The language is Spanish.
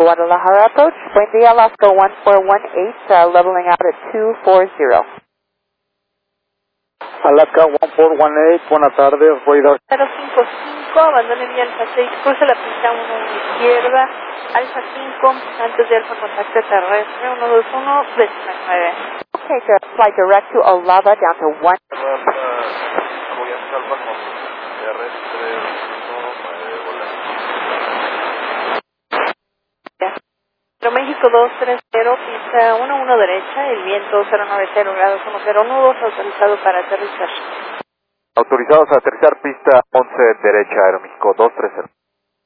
Guadalajara approach. Buen día, Alaska 1418, leveling out at 240. Alaska 1418, buenas tardes, ruido. 055, abandone vía Alfa 6, cruce la pista 1 a la izquierda, Alfa 5, antes de Alfa contacto terrestre, 121, décima 9. Okay, fly direct to Olava down to 1. Voy a Alfa con terrestre 1, México 230, pista 11 derecha, el viento 090 grados 10 nudos, autorizado para aterrizar. Autorizados a aterrizar pista 11 derecha, Aeroméxico 230.